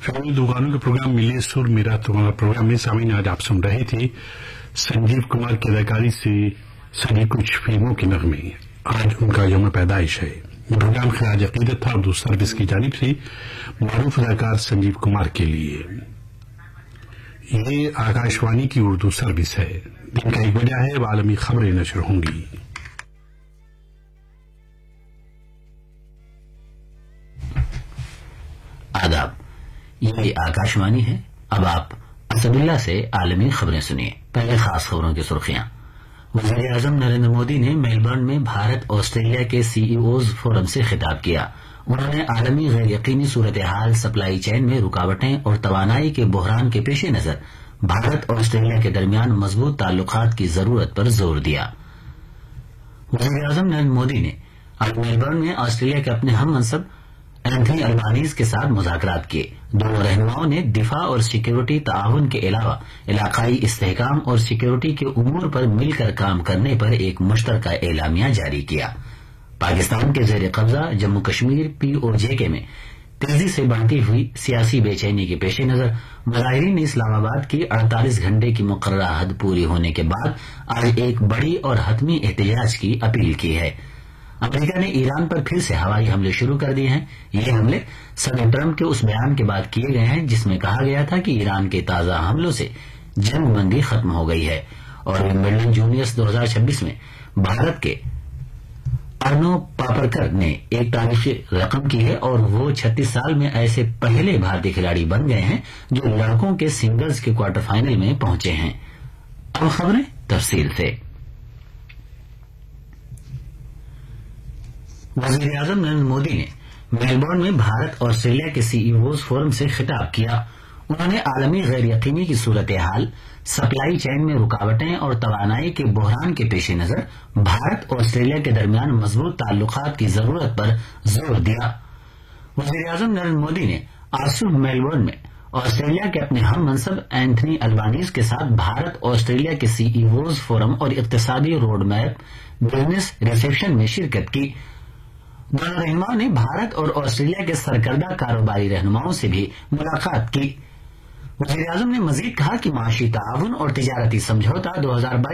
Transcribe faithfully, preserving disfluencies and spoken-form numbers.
फिल्मी दुकानों के प्रोग्राम मिले सुर मेरा तुम्हारा प्रोग्राम में सामीन आज आप सुन रहे थे संजीव कुमार की अदाकारी से सनी कुछ फिल्मों के नगमे। आज उनका यौम पैदाइश है। ये प्रोग्राम खराज अकीदत था उर्दू सर्विस की जानिब से मारूफ अदाकार संजीव कुमार के लिए। ये आकाशवाणी की उर्दू सर्विस है। दिन का एक बजा है, आलमी खबरें नशर होंगी। आदाब, ये आकाशवाणी है। अब आप असदुल्ला से आलमी खबरें सुनिए। पहले खास खबरों की सुर्खियां। वज़ीर आज़म नरेंद्र मोदी ने मेलबर्न में भारत ऑस्ट्रेलिया के सीईओज फोरम से खिताब किया। उन्होंने आलमी गैर यकीनी सूरत हाल, सप्लाई चेन में रुकावटें और तवानाई के बहरान के पेश नजर भारत ऑस्ट्रेलिया के दरमियान मजबूत ताल्लुकात की जरूरत पर जोर दिया। वज़ीर आज़म नरेंद्र मोदी ने आज मेलबर्न में ऑस्ट्रेलिया के अपने हम मनसब एंथनी अल्बानीज के साथ मुज़ाकरात किए। दोनों रहनुमाओं ने दिफा और सिक्योरिटी ताउन के अलावा इलाकाई इस्तेहकाम और सिक्योरिटी के उमूर पर मिलकर काम करने पर एक मुश्तरका एलामिया जारी किया। पाकिस्तान के जेर कब्जा जम्मू कश्मीर पीओजे में तेजी से बढ़ती हुई सियासी बेचैनी के पेश नजर मुजाहिरीन ने इस्लामाबाद की अड़तालीस घंटे की मुकर्ररा हद पूरी होने के बाद आज एक बड़ी और हतमी एहतजाज की अपील की है। अमेरिका ने ईरान पर फिर से हवाई हमले शुरू कर दिए हैं। ये हमले सदर ट्रंप के उस बयान के बाद किए गए हैं जिसमें कहा गया था कि ईरान के ताजा हमलों से जंगबंदी खत्म हो गई है। और विंबलडन जूनियर्स दो हज़ार छब्बीस में भारत के अर्नो पापरकर ने एक तारीखी रकम की है और वो छत्तीस साल में ऐसे पहले भारतीय खिलाड़ी बन गए हैं जो लड़कों के सिंगल्स के क्वार्टर फाइनल में पहुंचे हैं। अब खबरें तफसील से। वज़ीर आज़म नरेंद्र मोदी ने मेलबर्न में भारत ऑस्ट्रेलिया के सीईओज फोरम से खिताब किया। उन्होंने आलमी गैर यकीनी की सूरत हाल, सप्लाई चेन में रुकावटें और तवानाई के बहरान के पेश नजर भारत ऑस्ट्रेलिया के दरमियान मजबूत ताल्लुकात की जरूरत पर जोर दिया। वज़ीर आज़म नरेंद्र मोदी ने आज सुबह मेलबर्न में ऑस्ट्रेलिया के अपने हम मनसब एंथनी अल्बानीज के साथ भारत ऑस्ट्रेलिया के सीईओज फोरम और इक्तिसादी रोड मैप बिजनेस रिसेप्शन में शिरकत की। दोनों रहनुमाओं ने भारत और ऑस्ट्रेलिया के सरकर्दा कारोबारी रहनुमाओं से भी मुलाकात की। वज़ीर आज़म ने मजीद कहा कि माशी ताउन और तिजारती समझौता दो हजार बाईस